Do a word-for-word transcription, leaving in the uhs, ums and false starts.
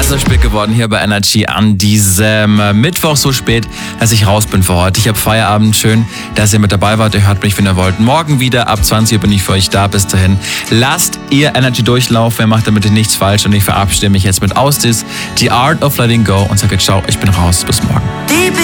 Es ist spät geworden hier bei Energy an diesem Mittwoch, so spät, dass ich raus bin für heute. Ich habe Feierabend. Schön, dass ihr mit dabei wart. Ihr hört mich, wenn ihr wollt. Morgen wieder ab zwanzig Uhr bin ich für euch da. Bis dahin lasst ihr Energy durchlaufen. Ihr macht damit nichts falsch und ich verabschiede mich jetzt mit Austis, The Art of Letting Go und sage ciao, ich bin raus. Bis morgen.